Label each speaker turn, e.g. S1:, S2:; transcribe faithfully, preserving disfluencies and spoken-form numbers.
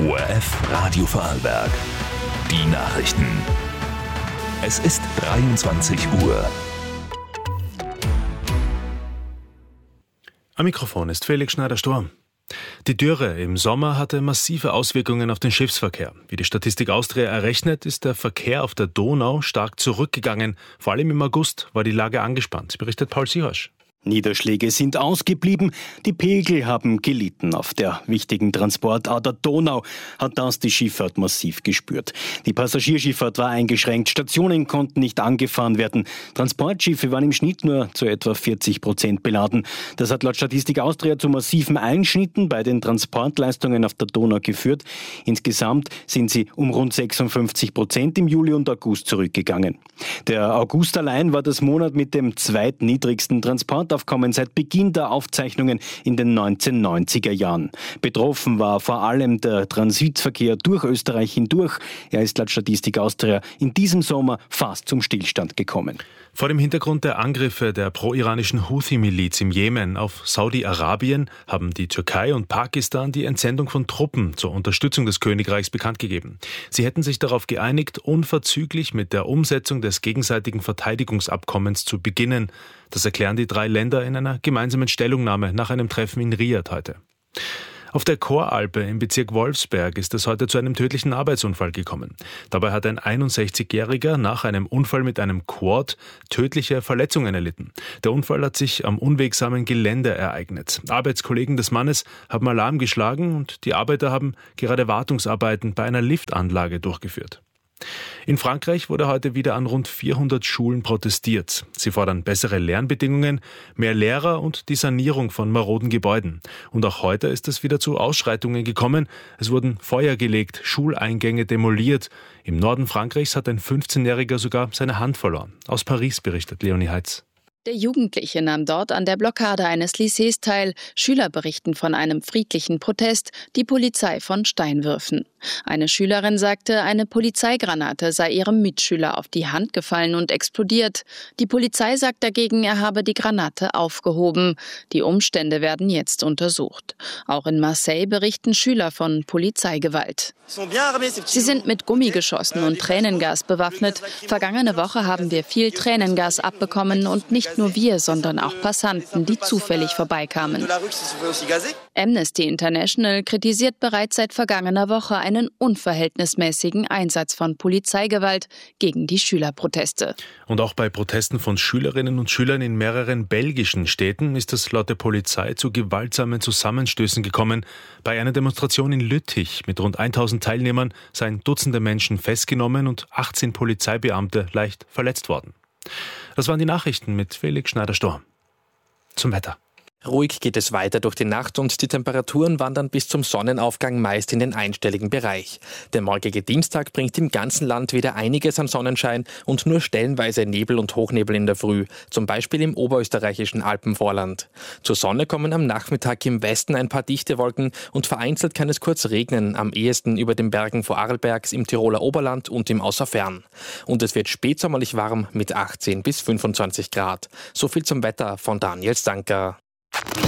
S1: O R F Radio Vorarlberg. Die Nachrichten. Es ist dreiundzwanzig Uhr.
S2: Am Mikrofon ist Felix Schneider-Sturm. Die Dürre im Sommer hatte massive Auswirkungen auf den Schiffsverkehr. Wie die Statistik Austria errechnet, ist der Verkehr auf der Donau stark zurückgegangen. Vor allem im August war die Lage angespannt, berichtet Paul Siehasch.
S3: Niederschläge sind ausgeblieben, die Pegel haben gelitten. Auf der wichtigen Transportader Donau hat das die Schifffahrt massiv gespürt. Die Passagierschifffahrt war eingeschränkt, Stationen konnten nicht angefahren werden. Transportschiffe waren im Schnitt nur zu etwa vierzig Prozent beladen. Das hat laut Statistik Austria zu massiven Einschnitten bei den Transportleistungen auf der Donau geführt. Insgesamt sind sie um rund sechsundfünfzig Prozent im Juli und August zurückgegangen. Der August allein war das Monat mit dem zweitniedrigsten Transportaufkommen seit Beginn der Aufzeichnungen in den neunzehnhundertneunziger Jahren. Betroffen war vor allem der Transitverkehr durch Österreich hindurch. Er ist laut Statistik Austria in diesem Sommer fast zum Stillstand gekommen.
S2: Vor dem Hintergrund der Angriffe der pro-iranischen Houthi-Miliz im Jemen auf Saudi-Arabien haben die Türkei und Pakistan die Entsendung von Truppen zur Unterstützung des Königreichs bekannt gegeben. Sie hätten sich darauf geeinigt, unverzüglich mit der Umsetzung des gegenseitigen Verteidigungsabkommens zu beginnen. Das erklären die drei Länder in einer gemeinsamen Stellungnahme nach einem Treffen in Riyadh heute. Auf der Choralpe im Bezirk Wolfsberg ist es heute zu einem tödlichen Arbeitsunfall gekommen. Dabei hat ein einundsechzigjähriger nach einem Unfall mit einem Quad tödliche Verletzungen erlitten. Der Unfall hat sich am unwegsamen Gelände ereignet. Arbeitskollegen des Mannes haben Alarm geschlagen und die Arbeiter haben gerade Wartungsarbeiten bei einer Liftanlage durchgeführt. In Frankreich wurde heute wieder an rund vierhundert Schulen protestiert. Sie fordern bessere Lernbedingungen, mehr Lehrer und die Sanierung von maroden Gebäuden. Und auch heute ist es wieder zu Ausschreitungen gekommen. Es wurden Feuer gelegt, Schuleingänge demoliert. Im Norden Frankreichs hat ein fünfzehnjähriger sogar seine Hand verloren. Aus Paris berichtet Leonie Heitz.
S4: Der Jugendliche nahm dort an der Blockade eines Lycées teil. Schüler berichten von einem friedlichen Protest, die Polizei von Steinwürfen. Eine Schülerin sagte, eine Polizeigranate sei ihrem Mitschüler auf die Hand gefallen und explodiert. Die Polizei sagt dagegen, er habe die Granate aufgehoben. Die Umstände werden jetzt untersucht. Auch in Marseille berichten Schüler von Polizeigewalt. Sie sind mit Gummigeschossen und Tränengas bewaffnet. Vergangene Woche haben wir viel Tränengas abbekommen und nicht nur wir, sondern auch Passanten, die zufällig vorbeikamen. Amnesty International kritisiert bereits seit vergangener Woche einen unverhältnismäßigen Einsatz von Polizeigewalt gegen die Schülerproteste.
S2: Und auch bei Protesten von Schülerinnen und Schülern in mehreren belgischen Städten ist es laut der Polizei zu gewaltsamen Zusammenstößen gekommen. Bei einer Demonstration in Lüttich mit rund tausend Teilnehmern seien Dutzende Menschen festgenommen und achtzehn Polizeibeamte leicht verletzt worden. Das waren die Nachrichten mit Felix Schneider-Sturm. Zum Wetter.
S5: Ruhig geht es weiter durch die Nacht und die Temperaturen wandern bis zum Sonnenaufgang meist in den einstelligen Bereich. Der morgige Dienstag bringt im ganzen Land wieder einiges an Sonnenschein und nur stellenweise Nebel und Hochnebel in der Früh, zum Beispiel im oberösterreichischen Alpenvorland. Zur Sonne kommen am Nachmittag im Westen ein paar dichte Wolken und vereinzelt kann es kurz regnen, am ehesten über den Bergen Vorarlbergs, im Tiroler Oberland und im Außerfern. Und es wird spätsommerlich warm mit achtzehn bis fünfundzwanzig Grad. So viel zum Wetter von Daniel Stanker.